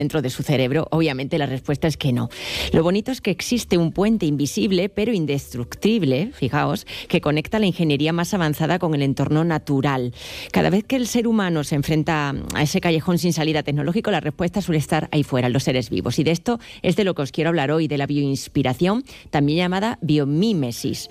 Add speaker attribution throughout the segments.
Speaker 1: dentro de su cerebro? Obviamente la respuesta es que no. Lo bonito es que existe un puente invisible pero indestructible, fijaos, que conecta la ingeniería más avanzada con el entorno natural. Cada vez que el ser humano se enfrenta a ese callejón sin salida tecnológico, la respuesta suele estar ahí fuera, en los seres vivos. Y de esto es de lo que os quiero hablar hoy, de la bioinspiración, también llamada biomímesis.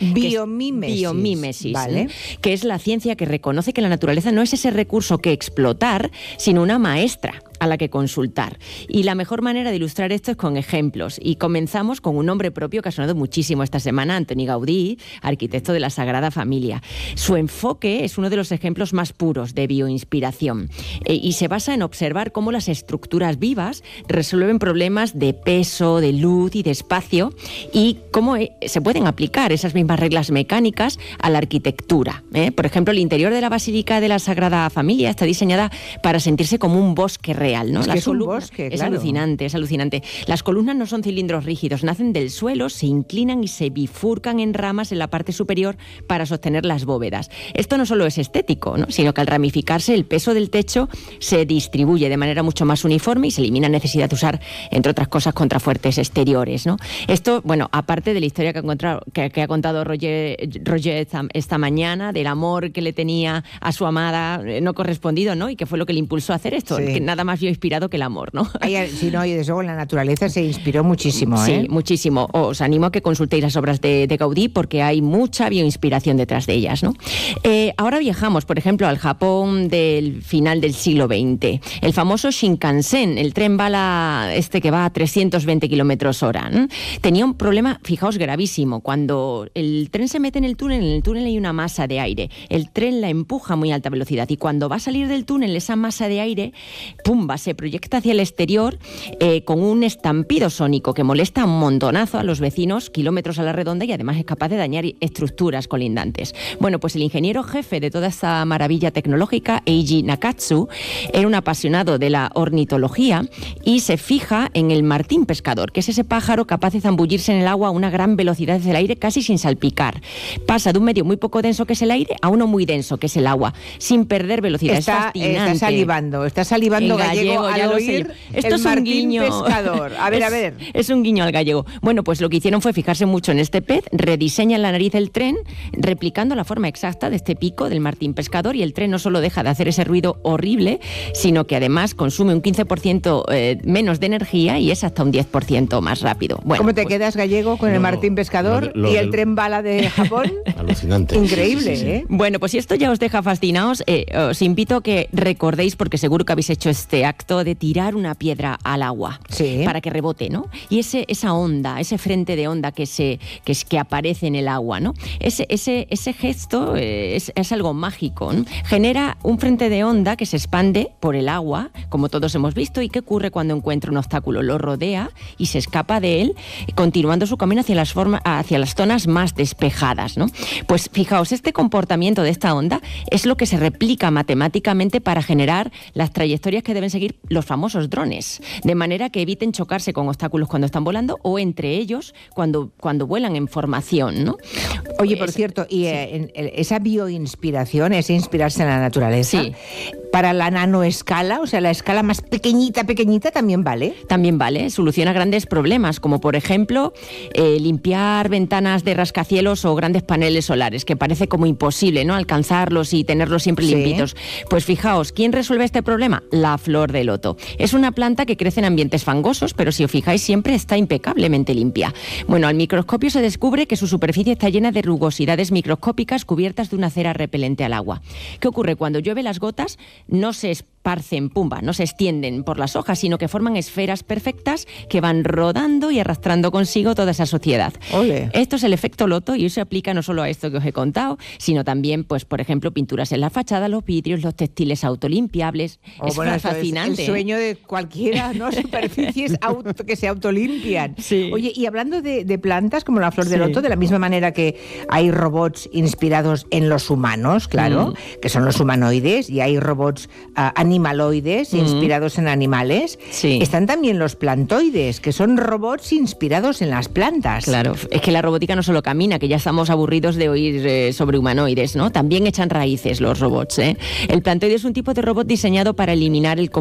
Speaker 1: Biomímesis,
Speaker 2: vale.
Speaker 1: Que es la ciencia que reconoce que la naturaleza no es ese recurso que explotar, sino una maestra a la que consultar. Y la mejor manera de ilustrar esto es con ejemplos. Y comenzamos con un nombre propio que ha sonado muchísimo esta semana, Antoni Gaudí, arquitecto de la Sagrada Familia. Su enfoque es uno de los ejemplos más puros de bioinspiración y se basa en observar cómo las estructuras vivas resuelven problemas de peso, de luz y de espacio y cómo se pueden aplicar esas mismas reglas mecánicas a la arquitectura. Por ejemplo, el interior de la Basílica de la Sagrada Familia está diseñada para sentirse como un bosque real, ¿no?
Speaker 2: Es un bosque,
Speaker 1: es
Speaker 2: claro.
Speaker 1: alucinante, es alucinante. Las columnas no son cilindros rígidos, nacen del suelo, se inclinan y se bifurcan en ramas en la parte superior para sostener las bóvedas. Esto no solo es estético, ¿no? Sino que al ramificarse el peso del techo se distribuye de manera mucho más uniforme y se elimina la necesidad de usar, entre otras cosas, contrafuertes exteriores, ¿no? Esto, bueno, aparte de la historia que ha contado Roger esta mañana, del amor que le tenía a su amada no correspondido, ¿no? Y que fue lo que le impulsó a hacer esto,
Speaker 2: sí.
Speaker 1: Que nada más inspirado que el amor, ¿no?
Speaker 2: Sí, no, y desde luego la naturaleza se inspiró muchísimo,
Speaker 1: Sí, muchísimo. Os animo a que consultéis las obras de Gaudí porque hay mucha bioinspiración detrás de ellas, ¿no? Ahora viajamos, por ejemplo, al Japón del final del siglo XX. El famoso Shinkansen, el tren bala que va a 320 kilómetros hora, ¿no? Tenía un problema, fijaos, gravísimo. Cuando el tren se mete en el túnel hay una masa de aire. El tren la empuja a muy alta velocidad y cuando va a salir del túnel, esa masa de aire ¡pumba!, se proyecta hacia el exterior con un estampido sónico que molesta un montonazo a los vecinos kilómetros a la redonda y además es capaz de dañar estructuras colindantes. Bueno, pues el ingeniero jefe de toda esta maravilla tecnológica, Eiji Nakatsu, era un apasionado de la ornitología y se fija en el martín pescador, que es ese pájaro capaz de zambullirse en el agua a una gran velocidad desde el aire casi sin salpicar. Pasa de un medio muy poco denso que es el aire a uno muy denso que es el agua, sin perder velocidad. Es fascinante.
Speaker 2: Está salivando Gallego al oír
Speaker 1: esto
Speaker 2: el
Speaker 1: es un
Speaker 2: martín
Speaker 1: guiño.
Speaker 2: pescador. A ver.
Speaker 1: Es un guiño al gallego. Bueno, pues lo que hicieron fue fijarse mucho en este pez, rediseñan la nariz del tren, replicando la forma exacta de este pico del martín pescador y el tren no solo deja de hacer ese ruido horrible, sino que además consume un 15% menos de energía y es hasta un 10% más rápido. Bueno,
Speaker 2: ¿cómo te quedas, Gallego, con el martín pescador y el tren bala de Japón?
Speaker 3: Alucinante.
Speaker 2: Increíble,
Speaker 3: sí.
Speaker 2: ¿eh?
Speaker 1: Bueno, pues si esto ya os deja fascinados, os invito a que recordéis, porque seguro que habéis hecho este acto de tirar una piedra al agua,
Speaker 2: sí,
Speaker 1: para que rebote, ¿no? Y esa onda, ese frente de onda que aparece en el agua, ¿no? Ese gesto es algo mágico, ¿no? Genera un frente de onda que se expande por el agua, como todos hemos visto, y ¿qué ocurre cuando encuentra un obstáculo? Lo rodea y se escapa de él, continuando su camino hacia las zonas más despejadas, ¿no? Pues fijaos, este comportamiento de esta onda es lo que se replica matemáticamente para generar las trayectorias que deben seguir los famosos drones, de manera que eviten chocarse con obstáculos cuando están volando o entre ellos cuando vuelan en formación, ¿no?
Speaker 2: Oye, por cierto, y esa bioinspiración, ese inspirarse en la naturaleza,
Speaker 1: sí,
Speaker 2: para la nanoescala, o sea, la escala más pequeñita, ¿también vale?
Speaker 1: También vale, soluciona grandes problemas, como por ejemplo limpiar ventanas de rascacielos o grandes paneles solares, que parece como imposible, ¿no?, alcanzarlos y tenerlos siempre limpitos. Pues fijaos, ¿quién resuelve este problema? La flor de loto. Es una planta que crece en ambientes fangosos, pero si os fijáis siempre está impecablemente limpia. Bueno, al microscopio se descubre que su superficie está llena de rugosidades microscópicas cubiertas de una cera repelente al agua. ¿Qué ocurre? Cuando llueve las gotas no se esparcen, pumba, no se extienden por las hojas, sino que forman esferas perfectas que van rodando y arrastrando consigo toda esa suciedad.
Speaker 2: Ole.
Speaker 1: Esto es el efecto loto y eso se aplica no solo a esto que os he contado, sino también, pues, por ejemplo, pinturas en la fachada, los vidrios, los textiles autolimpiables. Fascinante.
Speaker 2: Es el sueño de cualquiera, ¿no? Superficies que se autolimpian.
Speaker 1: Sí.
Speaker 2: Oye, y hablando de plantas como la flor de loto, de la misma manera que hay robots inspirados en los humanos, claro, que son los humanoides, y hay robots animaloides inspirados en animales, están también los plantoides, que son robots inspirados en las plantas.
Speaker 1: Claro, es que la robótica no solo camina, que ya estamos aburridos de oír sobre humanoides, ¿no? También echan raíces los robots, ¿eh? El plantoide es un tipo de robot diseñado para imitar el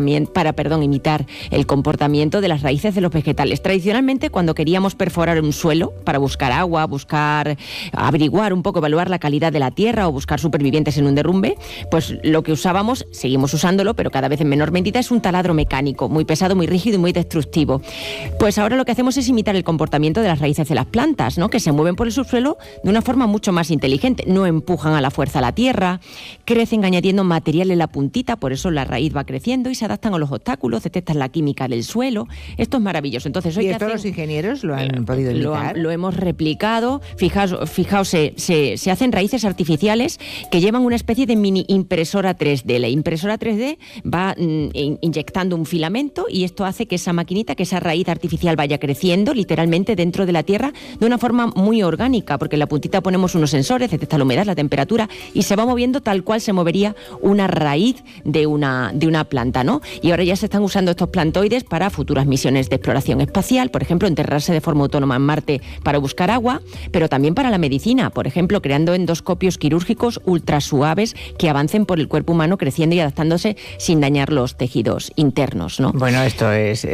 Speaker 1: comportamiento de las raíces de los vegetales. Tradicionalmente, cuando queríamos perforar un suelo para buscar agua, averiguar un poco, evaluar la calidad de la tierra o buscar supervivientes en un derrumbe, pues lo que usábamos, seguimos usándolo, pero cada vez en menor medida, es un taladro mecánico, muy pesado, muy rígido y muy destructivo. Pues ahora lo que hacemos es imitar el comportamiento de las raíces de las plantas, ¿no? Que se mueven por el subsuelo de una forma mucho más inteligente. No empujan a la fuerza a la tierra, crecen añadiendo material en la puntita, por eso la raíz va creciendo y se adaptan a los obstáculos, detectan la química del suelo. Esto es maravilloso. Entonces,
Speaker 2: ¿y esto los ingenieros lo han podido imitar?
Speaker 1: Lo hemos replicado. Fijaos, se hacen raíces artificiales que llevan una especie de mini impresora 3D. La impresora 3D va inyectando un filamento y esto hace que esa maquinita, que esa raíz artificial vaya creciendo literalmente dentro de la tierra de una forma muy orgánica, porque en la puntita ponemos unos sensores, detecta la humedad, la temperatura y se va moviendo tal cual se movería una raíz de una planta, ¿no? Y ahora ya se están usando estos plantoides para futuras misiones de exploración espacial, por ejemplo, enterrarse de forma autónoma en Marte para buscar agua, pero también para la medicina, por ejemplo, creando endoscopios quirúrgicos ultra suaves que avancen por el cuerpo humano, creciendo y adaptándose sin dañar los tejidos internos, ¿no?
Speaker 2: Bueno, esto es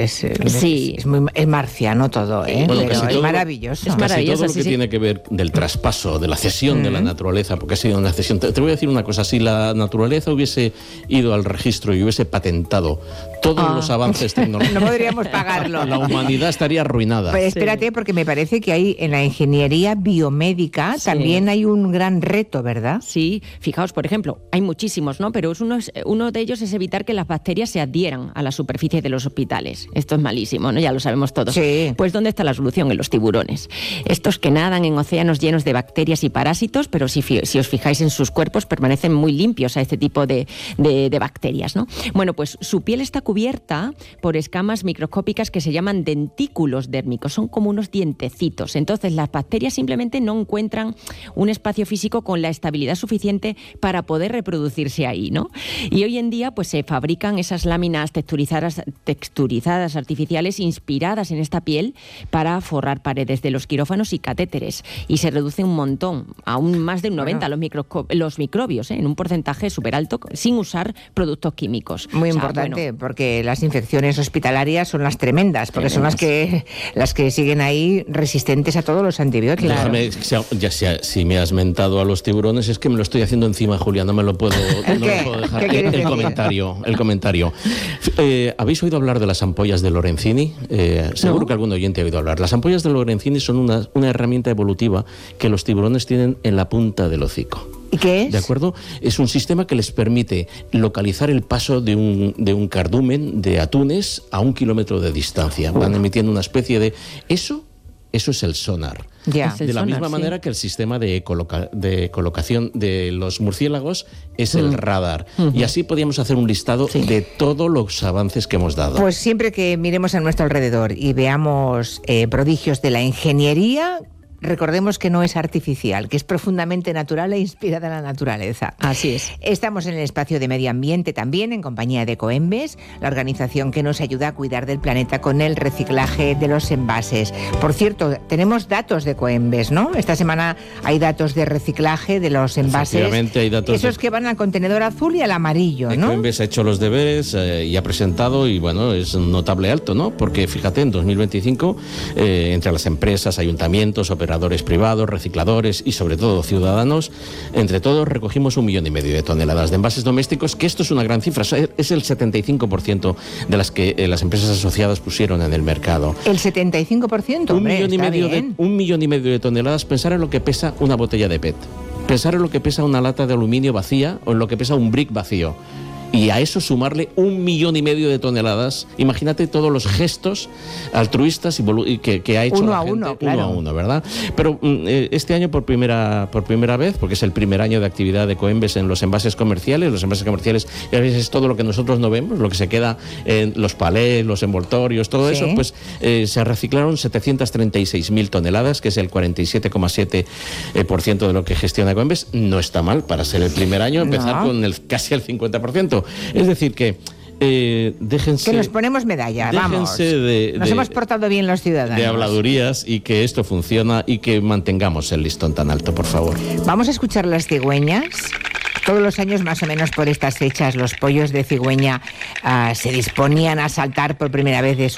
Speaker 2: marciano todo, ¿eh?
Speaker 3: Bueno,
Speaker 2: pero
Speaker 3: es
Speaker 2: maravilloso.
Speaker 3: Es maravilloso, todo lo que tiene que ver del traspaso, de la cesión de la naturaleza, porque ha sido una cesión. Te voy a decir una cosa, si la naturaleza hubiese ido al registro y hubiese patentado todos los avances tecnológicos,
Speaker 2: no podríamos pagarlo.
Speaker 3: La humanidad estaría arruinada.
Speaker 2: Pues espérate, porque me parece que hay en la ingeniería biomédica también hay un gran reto, ¿verdad?
Speaker 1: Sí, fijaos, por ejemplo, hay muchísimos, ¿no? Pero uno de ellos es evitar que las bacterias se adhieran a la superficie de los hospitales. Esto es malísimo, ¿no? Ya lo sabemos todos.
Speaker 2: Sí.
Speaker 1: Pues ¿dónde está la solución? En los tiburones. Estos que nadan en océanos llenos de bacterias y parásitos, pero si os fijáis en sus cuerpos, permanecen muy limpios a este tipo de bacterias, ¿no? Bueno, pues su piel está cubierta por escamas microscópicas que se llaman dentículos dérmicos. Son como unos dientecitos. Entonces, las bacterias simplemente no encuentran un espacio físico con la estabilidad suficiente para poder reproducirse ahí, ¿no? Y hoy en día, pues se fabrican esas láminas texturizadas artificiales inspiradas en esta piel para forrar paredes de los quirófanos y catéteres. Y se reduce un montón, aún más de un 90% los microbios, en un porcentaje súper alto, sin usar productos químicos.
Speaker 2: Muy importante, porque las infecciones hospitalarias son las tremendas, porque son las que siguen ahí resistentes a todos los antibióticos.
Speaker 3: Déjame, si me has mentado a los tiburones, es que me lo estoy haciendo encima, Julia, no me lo puedo dejar. El comentario. ¿Habéis oído hablar de las ampollas de Lorenzini? Seguro que algún oyente ha oído hablar. Las ampollas de Lorenzini son una herramienta evolutiva que los tiburones tienen en la punta del hocico.
Speaker 2: ¿Y qué es?
Speaker 3: ¿De acuerdo? Es un sistema que les permite localizar el paso de un cardumen de atunes a 1 kilómetro de distancia. Van emitiendo una especie de... Eso es el sonar.
Speaker 2: Ya.
Speaker 3: De la misma manera que el sistema de colocación de los murciélagos es el radar. Y así podíamos hacer un listado de todos los avances que hemos dado.
Speaker 2: Pues siempre que miremos a nuestro alrededor y veamos prodigios de la ingeniería, recordemos que no es artificial, que es profundamente natural e inspirada en la naturaleza.
Speaker 1: Así es.
Speaker 2: Estamos en el espacio de medio ambiente también, en compañía de Ecoembes, la organización que nos ayuda a cuidar del planeta con el reciclaje de los envases. Por cierto, tenemos datos de Ecoembes, ¿no? Esta semana hay datos de reciclaje de los envases.
Speaker 3: Efectivamente, hay datos.
Speaker 2: Esos que van al contenedor azul y al amarillo, ¿no?
Speaker 3: Ecoembes ha hecho los deberes y ha presentado, y bueno, es un notable alto, ¿no? Porque fíjate, en 2025, entre las empresas, ayuntamientos, operadores privados, recicladores y sobre todo ciudadanos, entre todos recogimos 1,5 millones de toneladas de envases domésticos, que esto es una gran cifra, es el 75% de las que las empresas asociadas pusieron en el mercado.
Speaker 2: El 75%, hombre,
Speaker 3: 1,5 millones de toneladas. Pensar en lo que pesa una botella de PET, pensar en lo que pesa una lata de aluminio vacía o en lo que pesa un brick vacío. Y a eso sumarle 1,5 millones de toneladas. Imagínate todos los gestos altruistas que ha hecho la gente, uno a uno, ¿verdad? Pero este año por primera vez, porque es el primer año de actividad de Ecoembes en los envases comerciales. Los envases comerciales a veces es todo lo que nosotros no vemos, lo que se queda en los palés, los envoltorios, todo eso, pues se reciclaron 736.000 toneladas, que es el 47,7% de lo que gestiona Ecoembes. No está mal para ser el primer año, empezar con casi el 50%. Alto. Es decir, que déjense...
Speaker 2: Que nos ponemos medalla, vamos. Nos hemos portado bien los ciudadanos.
Speaker 3: De habladurías y que esto funciona y que mantengamos el listón tan alto, por favor.
Speaker 2: Vamos a escuchar las cigüeñas. Todos los años, más o menos por estas fechas, los pollos de cigüeña se disponían a saltar por primera vez de